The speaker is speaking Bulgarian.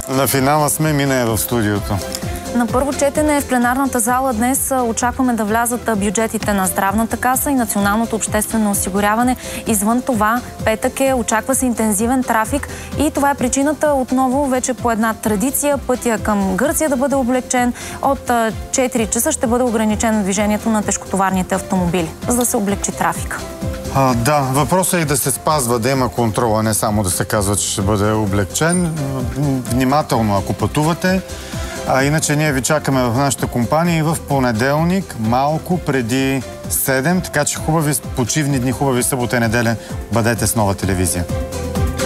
На финала сме, Мина е в студиото. На първо четене в пленарната зала днес очакваме да влязат бюджетите на Здравната каса и Националното обществено осигуряване. Извън това, петък очаква се интензивен трафик и това е причината отново вече по една традиция пътя към Гърция да бъде облегчен. От 4 часа ще бъде ограничено движението на тежкотоварните автомобили, за да се облегчи трафика. Да, въпросът е и да се спазва, да има контрол, а не само да се казва, че ще бъде облегчен. Внимателно, ако пътувате. Иначе ние ви чакаме в нашата компания и в понеделник, малко преди 7, така че хубави почивни дни, хубави събота и неделя, бъдете с Нова телевизия.